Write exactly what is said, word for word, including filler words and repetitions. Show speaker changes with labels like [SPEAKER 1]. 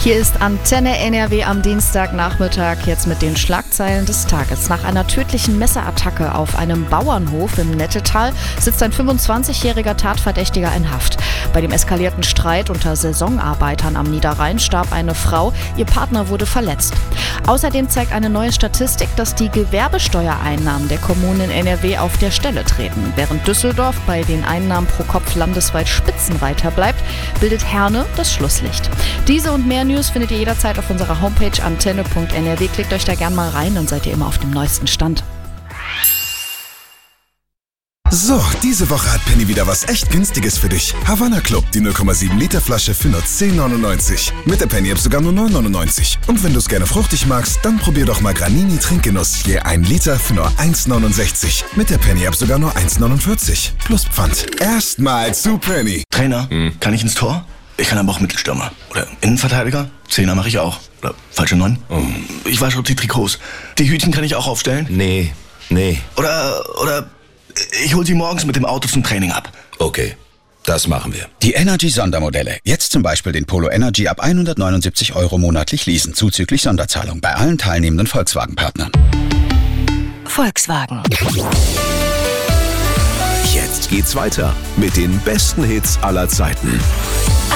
[SPEAKER 1] Hier ist Antenne N R W am Dienstagnachmittag, jetzt mit den Schlagzeilen des Tages. Nach einer tödlichen Messerattacke auf einem Bauernhof im Nettetal sitzt ein fünfundzwanzigjähriger Tatverdächtiger in Haft. Bei dem eskalierten Streit unter Saisonarbeitern am Niederrhein starb eine Frau, ihr Partner wurde verletzt. Außerdem zeigt eine neue Statistik, dass die Gewerbesteuereinnahmen der Kommunen in N R W auf der Stelle treten. Während Düsseldorf bei den Einnahmen pro Kopf landesweit spitzenreiter bleibt, bildet Herne das Schlusslicht. Diese und mehr News findet ihr jederzeit auf unserer Homepage antenne punkt n r w. Klickt euch da gern mal rein, dann seid ihr immer auf dem neuesten Stand.
[SPEAKER 2] So, diese Woche hat Penny wieder was echt Günstiges für dich. Havanna Club, die null Komma sieben Liter Flasche für nur zehn neunundneunzig. Mit der Penny-App sogar nur neun neunundneunzig. Und wenn du es gerne fruchtig magst, dann probier doch mal Granini Trinkgenuss. Je ein Liter für nur eins neunundsechzig. Mit der Penny-App sogar nur eins neunundvierzig. Plus Pfand. Erstmal zu Penny.
[SPEAKER 3] Trainer, hm. kann ich ins Tor? Ich kann aber auch Mittelstürmer. Oder Innenverteidiger. Zehner mache ich auch. Oder falsche Neun. Oh. Ich wasche auch die Trikots. Die Hütchen kann ich auch aufstellen.
[SPEAKER 4] Nee, nee.
[SPEAKER 3] Oder, oder ich hol sie morgens mit dem Auto zum Training ab.
[SPEAKER 4] Okay, das machen wir.
[SPEAKER 5] Die Energy-Sondermodelle. Jetzt zum Beispiel den Polo Energy ab hundertneunundsiebzig Euro monatlich leasen, zuzüglich Sonderzahlung bei allen teilnehmenden Volkswagen-Partnern.
[SPEAKER 6] Volkswagen.
[SPEAKER 7] Jetzt geht's weiter mit den besten Hits aller Zeiten.